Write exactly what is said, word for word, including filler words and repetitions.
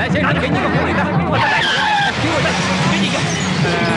先生，给你个红绿灯，给我再来一个，给我再给你一个。